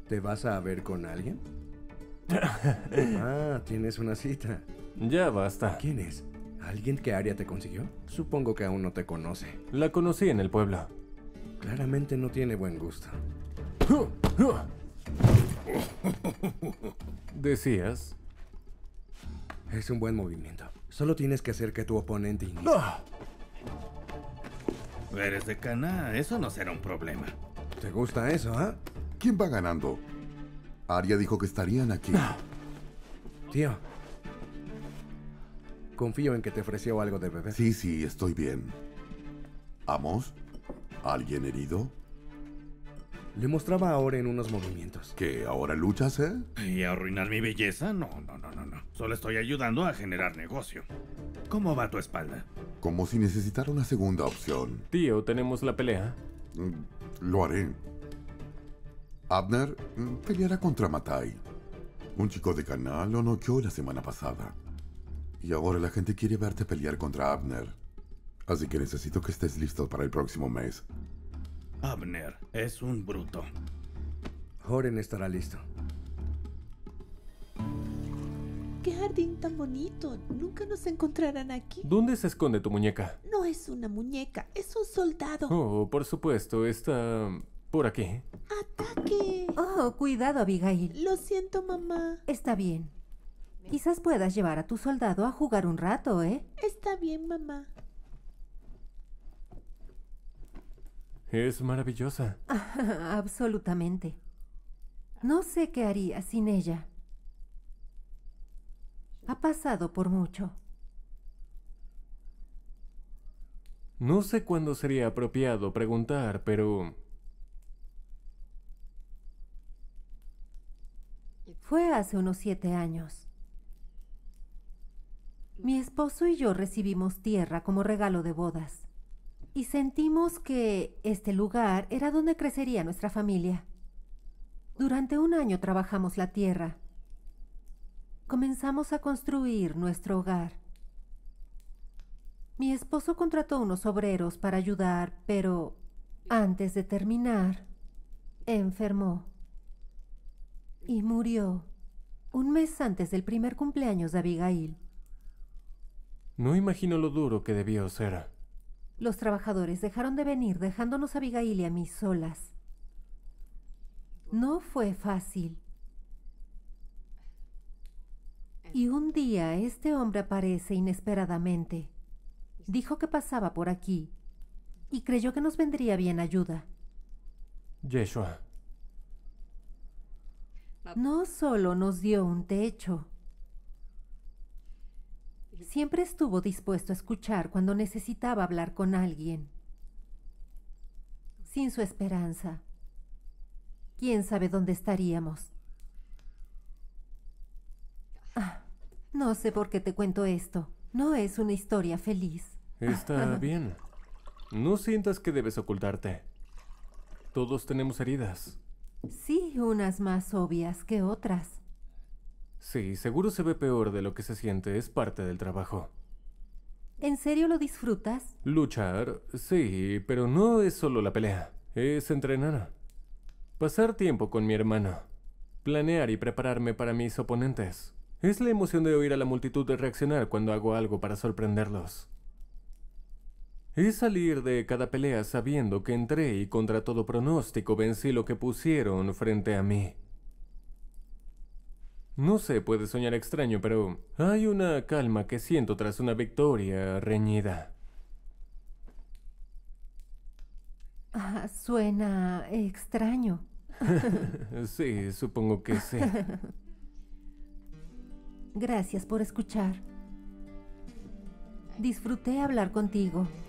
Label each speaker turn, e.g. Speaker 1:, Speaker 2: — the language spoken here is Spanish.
Speaker 1: ¿Te vas a ver con alguien? Tienes una cita.
Speaker 2: Ya basta.
Speaker 1: ¿Quién es? ¿Alguien que Aria te consiguió? Supongo que aún no te conoce.
Speaker 2: La conocí en el pueblo.
Speaker 1: Claramente no tiene buen gusto.
Speaker 2: ¿Decías?
Speaker 1: Es un buen movimiento. Solo tienes que hacer que tu oponente inicie.
Speaker 3: Eres de Cana, eso no será un problema.
Speaker 1: ¿Te gusta eso,
Speaker 4: ¿Quién va ganando? Aria dijo que estarían aquí.
Speaker 1: Tío. Confío en que te ofreció algo de beber.
Speaker 4: Sí, estoy bien. ¿Amos? ¿Alguien herido?
Speaker 1: Le mostraba ahora en unos movimientos.
Speaker 4: ¿Qué? ¿Ahora luchas,
Speaker 3: ¿Y arruinar mi belleza? No. Solo estoy ayudando a generar negocio. ¿Cómo va tu espalda?
Speaker 4: Como si necesitara una segunda opción.
Speaker 2: Tío, ¿tenemos la pelea?
Speaker 4: Lo haré. Abner peleará contra Matai. Un chico de Canal lo noqueó la semana pasada. Y ahora la gente quiere verte pelear contra Abner. Así que necesito que estés listo para el próximo mes.
Speaker 3: Abner es un bruto.
Speaker 1: Horen estará listo.
Speaker 5: ¡Qué jardín tan bonito! Nunca nos encontrarán aquí.
Speaker 2: ¿Dónde se esconde tu muñeca?
Speaker 5: No es una muñeca, es un soldado.
Speaker 2: Oh, por supuesto, está por aquí.
Speaker 5: ¡Ataque!
Speaker 6: Oh, cuidado, Abigail.
Speaker 5: Lo siento, mamá.
Speaker 6: Está bien. Quizás puedas llevar a tu soldado a jugar un rato, ¿eh?
Speaker 5: Está bien, mamá.
Speaker 2: Es maravillosa.
Speaker 6: Absolutamente. No sé qué haría sin ella. Ha pasado por mucho.
Speaker 2: No sé cuándo sería apropiado preguntar, pero...
Speaker 6: Fue hace unos 7 años. Mi esposo y yo recibimos tierra como regalo de bodas. Y sentimos que este lugar era donde crecería nuestra familia. Durante un año trabajamos la tierra. Comenzamos a construir nuestro hogar. Mi esposo contrató unos obreros para ayudar, pero antes de terminar, enfermó. Y murió un mes antes del primer cumpleaños de Abigail.
Speaker 2: No imagino lo duro que debió ser.
Speaker 6: Los trabajadores dejaron de venir, dejándonos a Abigail y a mí solas. No fue fácil. Y un día este hombre aparece inesperadamente. Dijo que pasaba por aquí y creyó que nos vendría bien ayuda.
Speaker 2: Yeshua.
Speaker 6: No solo nos dio un techo. Siempre estuvo dispuesto a escuchar cuando necesitaba hablar con alguien. Sin su esperanza, ¿quién sabe dónde estaríamos? No sé por qué te cuento esto. No es una historia feliz.
Speaker 2: Está bien. No sientas que debes ocultarte. Todos tenemos heridas.
Speaker 6: Sí, unas más obvias que otras.
Speaker 2: Sí, seguro se ve peor de lo que se siente. Es parte del trabajo.
Speaker 6: ¿En serio lo disfrutas?
Speaker 2: Luchar, sí, pero no es solo la pelea. Es entrenar. Pasar tiempo con mi hermano. Planear y prepararme para mis oponentes. Es la emoción de oír a la multitud de reaccionar cuando hago algo para sorprenderlos. Es salir de cada pelea sabiendo que entré y contra todo pronóstico vencí lo que pusieron frente a mí. No sé, puede soñar extraño, pero hay una calma que siento tras una victoria reñida.
Speaker 6: Suena extraño.
Speaker 2: Sí, supongo que sí.
Speaker 6: Gracias por escuchar. Disfruté hablar contigo.